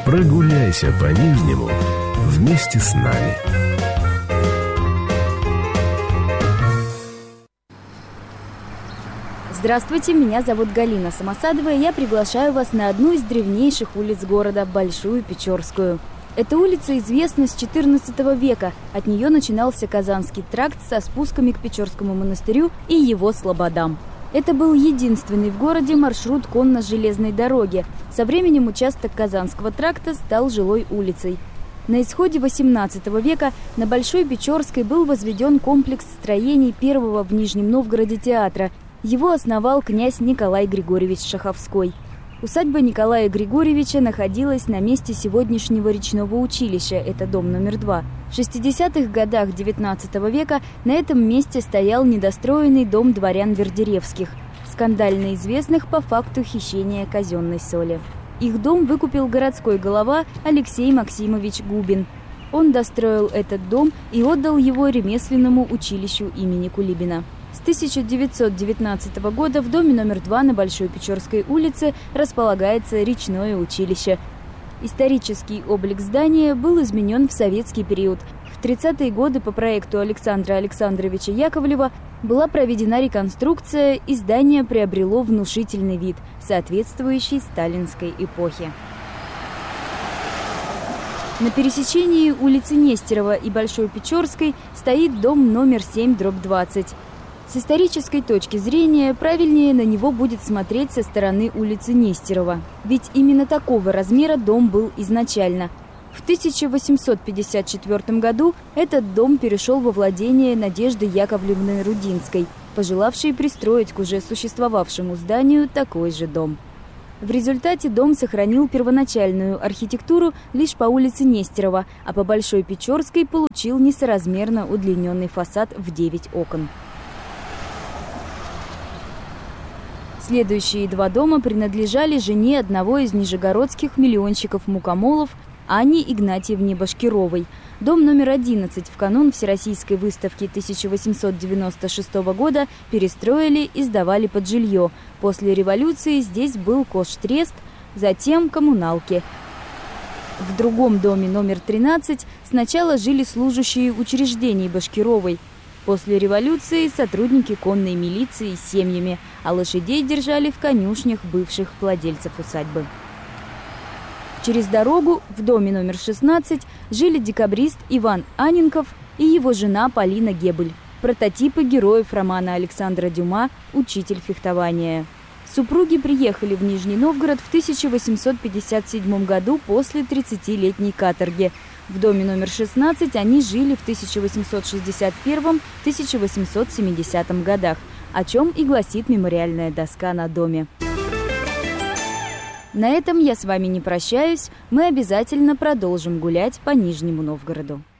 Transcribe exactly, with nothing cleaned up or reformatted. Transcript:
Прогуляйся по Нижнему вместе с нами. Здравствуйте, меня зовут Галина Самосадова, и я приглашаю вас на одну из древнейших улиц города – Большую Печорскую. Эта улица известна с четырнадцатого века. От нее начинался Казанский тракт со спусками к Печорскому монастырю и его слободам. Это был единственный в городе маршрут конно-железной дороги. Со временем участок Казанского тракта стал жилой улицей. На исходе восемнадцатого века на Большой Печорской был возведен комплекс строений первого в Нижнем Новгороде театра. Его основал князь Николай Григорьевич Шаховской. Усадьба Николая Григорьевича находилась на месте сегодняшнего речного училища, это дом номер два. В шестидесятых годах девятнадцатого века на этом месте стоял недостроенный дом дворян Вердеревских, скандально известных по факту хищения казенной соли. Их дом выкупил городской голова Алексей Максимович Губин. Он достроил этот дом и отдал его ремесленному училищу имени Кулибина. С тысяча девятьсот девятнадцатого года в доме номер два на Большой Печорской улице располагается речное училище. Исторический облик здания был изменен в советский период. В тридцатые годы по проекту Александра Александровича Яковлева была проведена реконструкция, и здание приобрело внушительный вид, соответствующий сталинской эпохе. На пересечении улицы Нестерова и Большой Печорской стоит дом номер семь дробь двадцать. С исторической точки зрения правильнее на него будет смотреть со стороны улицы Нестерова, ведь именно такого размера дом был изначально. В тысяча восемьсот пятьдесят четвёртом году этот дом перешел во владение Надежды Яковлевны Рудинской, пожелавшей пристроить к уже существовавшему зданию такой же дом. В результате дом сохранил первоначальную архитектуру лишь по улице Нестерова, а по Большой Печорской получил несоразмерно удлиненный фасад в девять окон. Следующие два дома принадлежали жене одного из нижегородских миллионщиков-мукомолов Анне Игнатьевне Башкировой. Дом номер одиннадцать в канун Всероссийской выставки тысяча восемьсот девяносто шестого года перестроили и сдавали под жилье. После революции здесь был Коштрест, затем коммуналки. В другом доме номер тринадцать сначала жили служащие учреждений Башкировой. После революции сотрудники конной милиции с семьями, а лошадей держали в конюшнях бывших владельцев усадьбы. Через дорогу в доме номер шестнадцать жили декабрист Иван Анненков и его жена Полина Гебель, прототипы героев романа Александра Дюма «Учитель фехтования». Супруги приехали в Нижний Новгород в тысяча восемьсот пятьдесят седьмом году после тридцатилетней каторги. В доме номер шестнадцать они жили в тысяча восемьсот шестьдесят первом — тысяча восемьсот семидесятом годах, о чем и гласит мемориальная доска на доме. На этом я с вами не прощаюсь, мы обязательно продолжим гулять по Нижнему Новгороду.